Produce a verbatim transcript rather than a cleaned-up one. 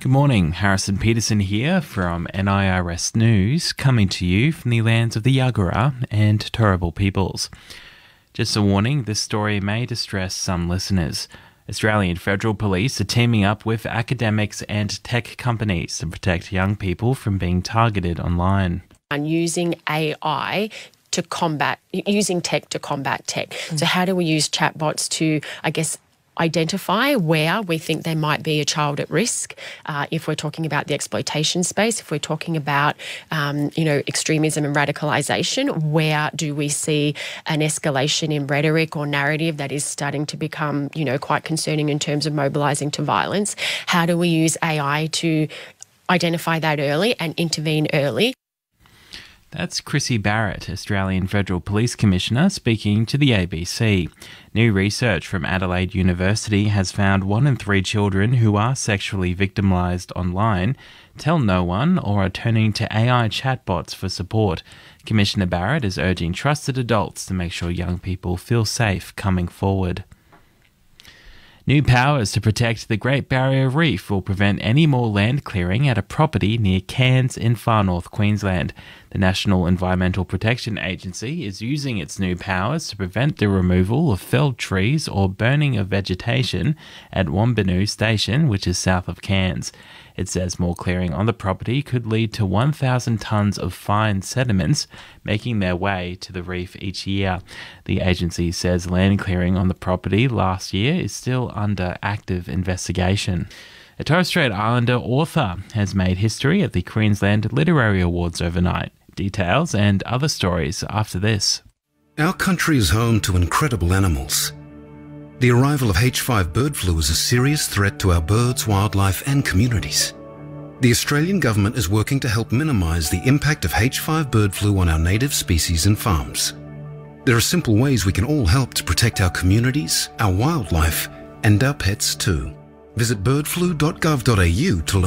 Good morning, Harrison Peterson here from N I R S News, coming to you from the lands of the Yagara and Turrbal peoples. Just a warning, this story may distress some listeners. Australian Federal Police are teaming up with academics and tech companies to protect young people from being targeted online. And using A I to combat, using tech to combat tech. Mm. So how do we use chatbots to, I guess, identify where we think there might be a child at risk, uh, if we're talking about the exploitation space, if we're talking about, um, you know, extremism and radicalisation, where do we see an escalation in rhetoric or narrative that is starting to become, you know, quite concerning in terms of mobilising to violence? How do we use A I to identify that early and intervene early? That's Chrissy Barrett, Australian Federal Police Commissioner, speaking to the A B C. New research from Adelaide University has found one in three children who are sexually victimised online tell no one or are turning to A I chatbots for support. Commissioner Barrett is urging trusted adults to make sure young people feel safe coming forward. New powers to protect the Great Barrier Reef will prevent any more land clearing at a property near Cairns in far north Queensland. The National Environmental Protection Agency is using its new powers to prevent the removal of felled trees or burning of vegetation at Wambinu Station, which is south of Cairns. It says more clearing on the property could lead to one thousand tonnes of fine sediments making their way to the reef each year. The agency says land clearing on the property last year is still under active investigation. A Torres Strait Islander author has made history at the Queensland Literary Awards overnight. Details and other stories after this. Our country is home to incredible animals. The arrival of H five bird flu is a serious threat to our birds, wildlife and communities. The Australian government is working to help minimise the impact of H five bird flu on our native species and farms. There are simple ways we can all help to protect our communities, our wildlife and our pets too. Visit bird flu dot gov dot a u to learn